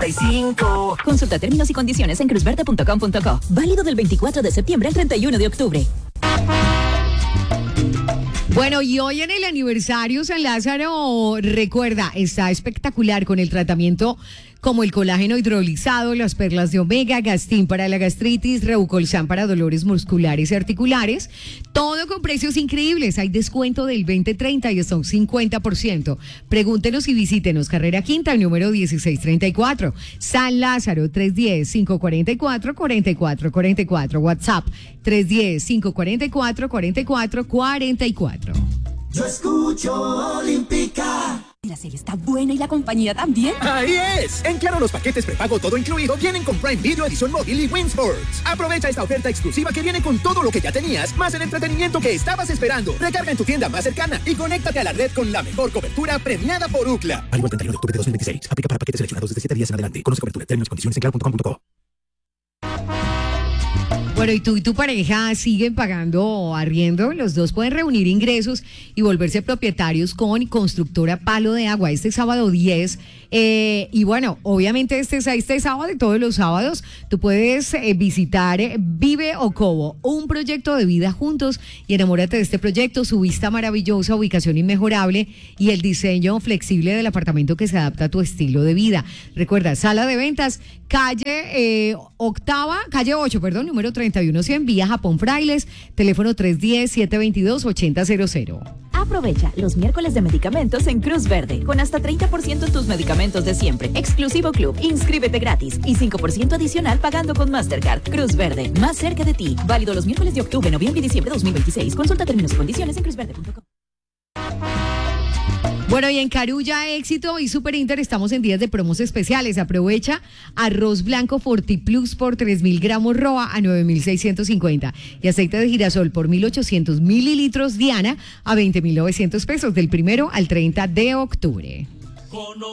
95. Consulta términos y condiciones en cruzverde.com.co. Válido del 24 de septiembre al 31 de octubre. Bueno, y hoy en el aniversario San Lázaro, recuerda, está espectacular con el tratamiento como el colágeno hidrolizado, las perlas de omega, Gastin para la gastritis, Reucolsan para dolores musculares y articulares. Todo con precios increíbles. Hay descuento del 20-30 y hasta un 50%. Pregúntenos y visítenos. Carrera Quinta, número 1634. San Lázaro, 310-544-4444. WhatsApp, 310-544-4444. Yo escucho Olímpica. La serie está buena y la compañía también. ¡Ahí es! En Claro, los paquetes prepago todo incluido vienen con Prime Video, edición móvil y Win Sports. Aprovecha esta oferta exclusiva que viene con todo lo que ya tenías, más el entretenimiento que estabas esperando. Recarga en tu tienda más cercana y conéctate a la red con la mejor cobertura premiada por UCLA. Válido el 31 de octubre de 2026. Aplica para paquetes seleccionados desde 7 días en adelante. Conoce cobertura, términos y condiciones en claro.com.co. Bueno, y tú y tu pareja siguen pagando arriendo, los dos pueden reunir ingresos y volverse propietarios con Constructora Palo de Agua este sábado 10. Y bueno, obviamente este sábado y todos los sábados tú puedes visitar Vive Ocobo, un proyecto de vida juntos, y enamórate de este proyecto, su vista maravillosa, ubicación inmejorable y el diseño flexible del apartamento que se adapta a tu estilo de vida. Recuerda, sala de ventas, calle 8, número 31100, vía Japón Frailes, teléfono 310-722-8000. Aprovecha los miércoles de medicamentos en Cruz Verde, con hasta 30% en tus medicamentos de siempre. Exclusivo club, inscríbete gratis y 5% adicional pagando con Mastercard. Cruz Verde, más cerca de ti. Válido los miércoles de octubre, noviembre y diciembre de 2026. Consulta términos y condiciones en cruzverde.com. Bueno, y en Carulla, Éxito y Super Inter estamos en días de promos especiales. Aprovecha arroz blanco FortiPlus por 3.000 gramos ROA a 9.650 y aceite de girasol por 1.800 mililitros Diana a 20.900 pesos del 1 al 30 de octubre.